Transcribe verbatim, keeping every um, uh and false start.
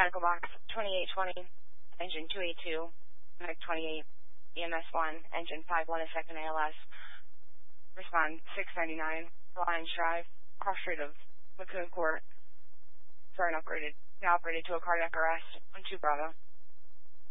medical box twenty-eight twenty, engine two eighty-two, Medic twenty-eight, E M S one, engine five one, a second A L S. Respond six ninety-nine, Lions Drive, cross street of Macon Court. For an upgraded, now operated to a cardiac arrest on two Bravo.